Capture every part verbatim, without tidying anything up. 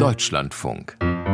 Deutschlandfunk.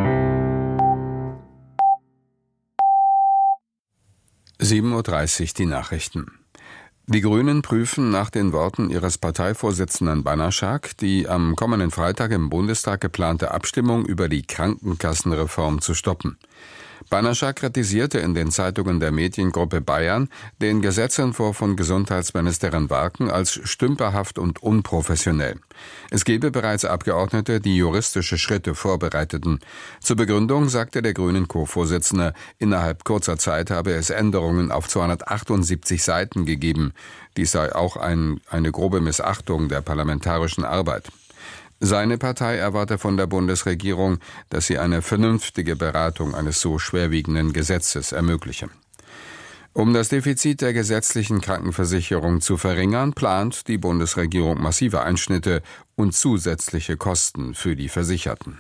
sieben Uhr dreißig die Nachrichten. Die Grünen prüfen nach den Worten ihres Parteivorsitzenden Banaschak die am kommenden Freitag im Bundestag geplante Abstimmung über die Krankenkassenreform zu stoppen. Banaschak kritisierte in den Zeitungen der Mediengruppe Bayern den Gesetzentwurf von Gesundheitsministerin Warken als stümperhaft und unprofessionell. Es gebe bereits Abgeordnete, die juristische Schritte vorbereiteten. Zur Begründung sagte der Grünen Co-Vorsitzende, innerhalb kurzer Zeit habe es Änderungen auf zweihundertachtundsiebzig Seiten gegeben. Dies sei auch ein, eine grobe Missachtung der parlamentarischen Arbeit. Seine Partei erwarte von der Bundesregierung, dass sie eine vernünftige Beratung eines so schwerwiegenden Gesetzes ermögliche. Um das Defizit der gesetzlichen Krankenversicherung zu verringern, plant die Bundesregierung massive Einschnitte und zusätzliche Kosten für die Versicherten.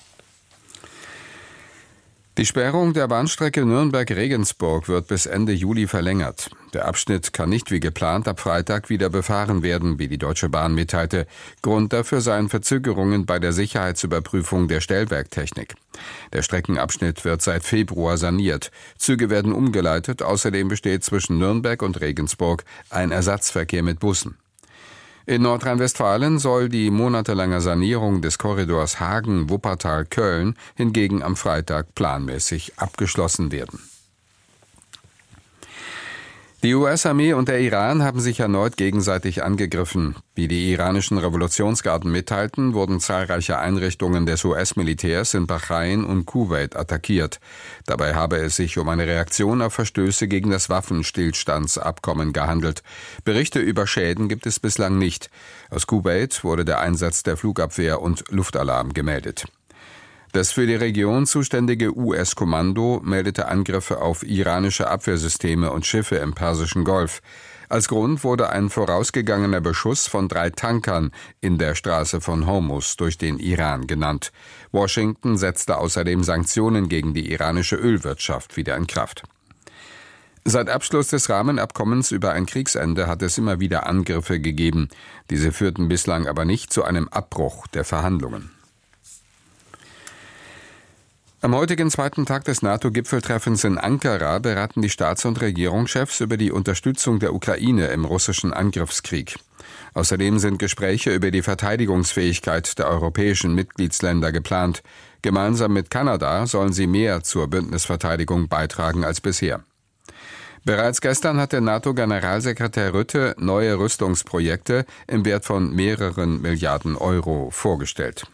Die Sperrung der Bahnstrecke Nürnberg-Regensburg wird bis Ende Juli verlängert. Der Abschnitt kann nicht wie geplant ab Freitag wieder befahren werden, wie die Deutsche Bahn mitteilte. Grund dafür seien Verzögerungen bei der Sicherheitsüberprüfung der Stellwerktechnik. Der Streckenabschnitt wird seit Februar saniert. Züge werden umgeleitet, außerdem besteht zwischen Nürnberg und Regensburg ein Ersatzverkehr mit Bussen. In Nordrhein-Westfalen soll die monatelange Sanierung des Korridors Hagen-Wuppertal-Köln hingegen am Freitag planmäßig abgeschlossen werden. Die U S-Armee und der Iran haben sich erneut gegenseitig angegriffen. Wie die iranischen Revolutionsgarden mitteilten, wurden zahlreiche Einrichtungen des U S-Militärs in Bahrain und Kuwait attackiert. Dabei habe es sich um eine Reaktion auf Verstöße gegen das Waffenstillstandsabkommen gehandelt. Berichte über Schäden gibt es bislang nicht. Aus Kuwait wurde der Einsatz der Flugabwehr und Luftalarm gemeldet. Das für die Region zuständige U S-Kommando meldete Angriffe auf iranische Abwehrsysteme und Schiffe im Persischen Golf. Als Grund wurde ein vorausgegangener Beschuss von drei Tankern in der Straße von Hormuz durch den Iran genannt. Washington setzte außerdem Sanktionen gegen die iranische Ölwirtschaft wieder in Kraft. Seit Abschluss des Rahmenabkommens über ein Kriegsende hat es immer wieder Angriffe gegeben. Diese führten bislang aber nicht zu einem Abbruch der Verhandlungen. Am heutigen zweiten Tag des NATO-Gipfeltreffens in Ankara beraten die Staats- und Regierungschefs über die Unterstützung der Ukraine im russischen Angriffskrieg. Außerdem sind Gespräche über die Verteidigungsfähigkeit der europäischen Mitgliedsländer geplant. Gemeinsam mit Kanada sollen sie mehr zur Bündnisverteidigung beitragen als bisher. Bereits gestern hat der NATO-Generalsekretär Rutte neue Rüstungsprojekte im Wert von mehreren Milliarden Euro vorgestellt.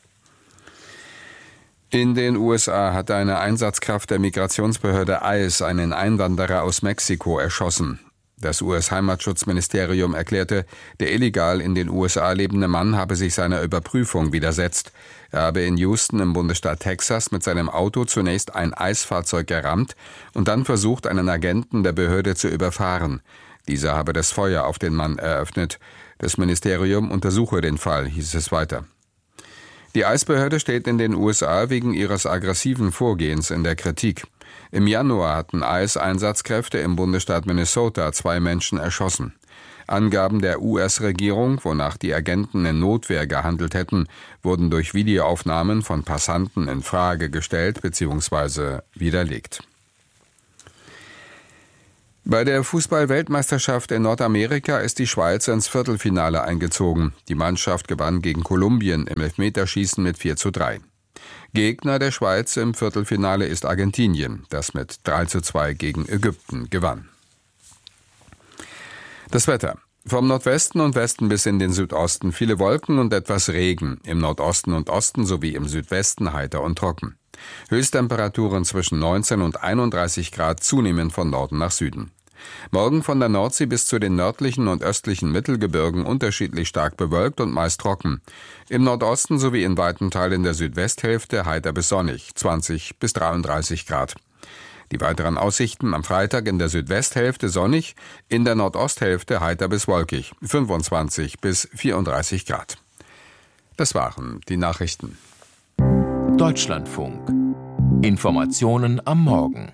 In den U S A hat eine Einsatzkraft der Migrationsbehörde ICE einen Einwanderer aus Mexiko erschossen. Das U S-Heimatschutzministerium erklärte, der illegal in den U S A lebende Mann habe sich seiner Überprüfung widersetzt. Er habe in Houston im Bundesstaat Texas mit seinem Auto zunächst ein ICE-Fahrzeug gerammt und dann versucht, einen Agenten der Behörde zu überfahren. Dieser habe das Feuer auf den Mann eröffnet. Das Ministerium untersuche den Fall, hieß es weiter. Die ICE-Behörde steht in den U S A wegen ihres aggressiven Vorgehens in der Kritik. Im Januar hatten ICE-Einsatzkräfte im Bundesstaat Minnesota zwei Menschen erschossen. Angaben der U S-Regierung, wonach die Agenten in Notwehr gehandelt hätten, wurden durch Videoaufnahmen von Passanten in Frage gestellt bzw. widerlegt. Bei der Fußball-Weltmeisterschaft in Nordamerika ist die Schweiz ins Viertelfinale eingezogen. Die Mannschaft gewann gegen Kolumbien im Elfmeterschießen mit vier zu drei. Gegner der Schweiz im Viertelfinale ist Argentinien, das mit drei zu zwei gegen Ägypten gewann. Das Wetter. Vom Nordwesten und Westen bis in den Südosten viele Wolken und etwas Regen. Im Nordosten und Osten sowie im Südwesten heiter und trocken. Höchsttemperaturen zwischen neunzehn und einunddreißig Grad, zunehmend von Norden nach Süden. Morgen von der Nordsee bis zu den nördlichen und östlichen Mittelgebirgen unterschiedlich stark bewölkt und meist trocken. Im Nordosten sowie in weiten Teilen der Südwesthälfte heiter bis sonnig, zwanzig bis dreiunddreißig Grad. Die weiteren Aussichten: am Freitag in der Südwesthälfte sonnig, in der Nordosthälfte heiter bis wolkig, fünfundzwanzig bis vierunddreißig Grad. Das waren die Nachrichten. Deutschlandfunk. Informationen am Morgen.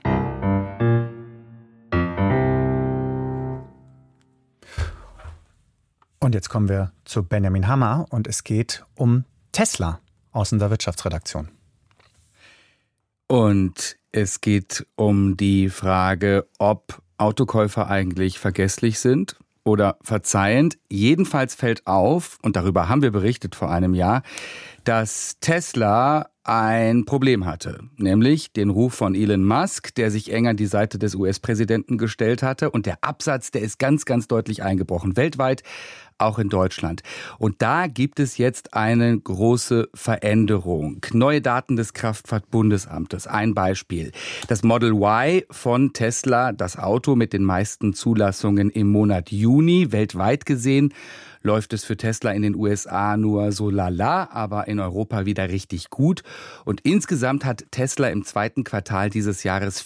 Und jetzt kommen wir zu Benjamin Hammer und es geht um Tesla. aus unserer Wirtschaftsredaktion. Und es geht um die Frage, ob Autokäufer eigentlich vergesslich sind oder verzeihend. Jedenfalls fällt auf, und darüber haben wir berichtet vor einem Jahr, dass Tesla ein Problem hatte, nämlich den Ruf von Elon Musk, der sich eng an die Seite des U S-Präsidenten gestellt hatte. Und der Absatz, der ist ganz, ganz deutlich eingebrochen, weltweit, auch in Deutschland. Und da gibt es jetzt eine große Veränderung. Neue Daten des Kraftfahrtbundesamtes. Ein Beispiel. Das Model Y von Tesla, das Auto mit den meisten Zulassungen im Monat Juni, weltweit gesehen, läuft es für Tesla in den U S A nur so lala, aber in Europa wieder richtig gut. Und insgesamt hat Tesla im zweiten Quartal dieses Jahres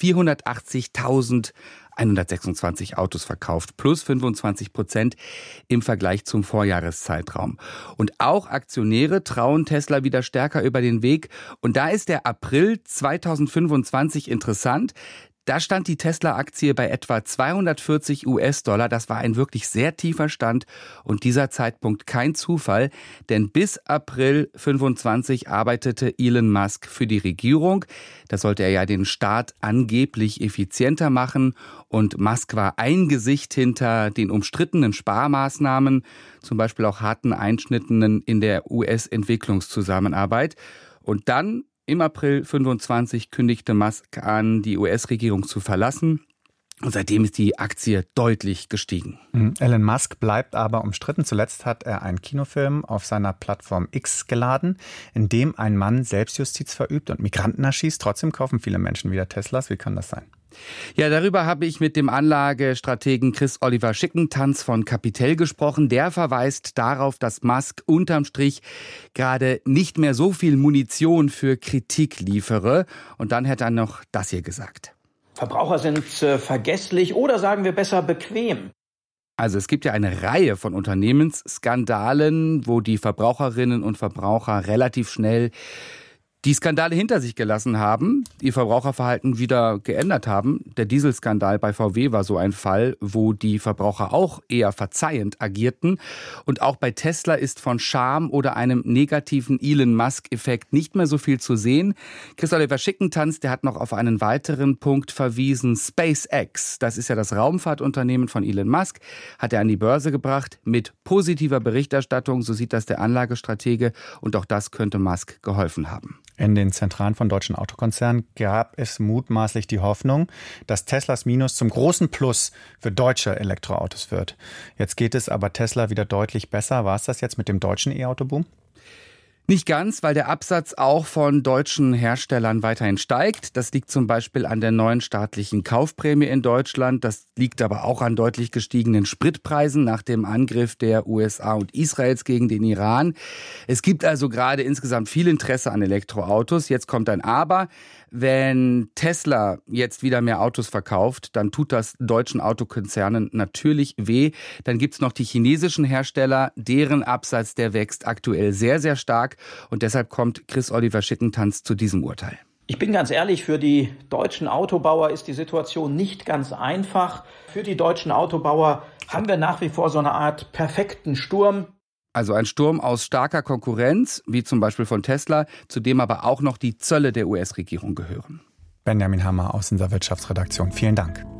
vierhundertachtzigtausendeinhundertsechsundzwanzig Autos verkauft, plus fünfundzwanzig Prozent im Vergleich zum Vorjahreszeitraum. Und auch Aktionäre trauen Tesla wieder stärker über den Weg. Und da ist der April zweitausendfünfundzwanzig interessant. Da stand die Tesla-Aktie bei etwa zweihundertvierzig US-Dollar. Das war ein wirklich sehr tiefer Stand und dieser Zeitpunkt kein Zufall, denn bis April fünfundzwanzig arbeitete Elon Musk für die Regierung. Da sollte er ja den Staat angeblich effizienter machen und Musk war ein Gesicht hinter den umstrittenen Sparmaßnahmen, zum Beispiel auch harten Einschnitten in der U S-Entwicklungszusammenarbeit. Und dann im April fünfundzwanzig kündigte Musk an, die U S-Regierung zu verlassen. Und seitdem ist die Aktie deutlich gestiegen. Elon Musk bleibt aber umstritten. Zuletzt hat er einen Kinofilm auf seiner Plattform X geladen, in dem ein Mann Selbstjustiz verübt und Migranten erschießt. Trotzdem kaufen viele Menschen wieder Teslas. Wie kann das sein? Ja, darüber habe ich mit dem Anlagestrategen Chris-Oliver Schickentanz von Capitel gesprochen. Der verweist darauf, dass Musk unterm Strich gerade nicht mehr so viel Munition für Kritik liefere. Und dann hat er noch das hier gesagt. Verbraucher sind äh, vergesslich oder sagen wir besser bequem. Also es gibt ja eine Reihe von Unternehmensskandalen, wo die Verbraucherinnen und Verbraucher relativ schnell die Skandale hinter sich gelassen haben, ihr Verbraucherverhalten wieder geändert haben. Der Dieselskandal bei V W war so ein Fall, wo die Verbraucher auch eher verzeihend agierten. Und auch bei Tesla ist von Scham oder einem negativen Elon Musk-Effekt nicht mehr so viel zu sehen. Chris-Oliver Schickentanz, der hat noch auf einen weiteren Punkt verwiesen. SpaceX, das ist ja das Raumfahrtunternehmen von Elon Musk, hat er an die Börse gebracht mit positiver Berichterstattung. So sieht das der Anlagestratege. Und auch das könnte Musk geholfen haben. In den Zentralen von deutschen Autokonzernen gab es mutmaßlich die Hoffnung, dass Teslas Minus zum großen Plus für deutsche Elektroautos wird. Jetzt geht es aber Tesla wieder deutlich besser. War es das jetzt mit dem deutschen E-Auto-Boom? Nicht ganz, weil der Absatz auch von deutschen Herstellern weiterhin steigt. Das liegt zum Beispiel an der neuen staatlichen Kaufprämie in Deutschland. Das liegt aber auch an deutlich gestiegenen Spritpreisen nach dem Angriff der U S A und Israels gegen den Iran. Es gibt also gerade insgesamt viel Interesse an Elektroautos. Jetzt kommt ein Aber. Wenn Tesla jetzt wieder mehr Autos verkauft, dann tut das deutschen Autokonzernen natürlich weh. Dann gibt's noch die chinesischen Hersteller, deren Absatz, der wächst aktuell sehr, sehr stark. Und deshalb kommt Chris-Oliver Schickentanz zu diesem Urteil. Ich bin ganz ehrlich, für die deutschen Autobauer ist die Situation nicht ganz einfach. Für die deutschen Autobauer haben wir nach wie vor so eine Art perfekten Sturm. Also ein Sturm aus starker Konkurrenz, wie zum Beispiel von Tesla, zu dem aber auch noch die Zölle der U S-Regierung gehören. Benjamin Hammer aus unserer Wirtschaftsredaktion. Vielen Dank.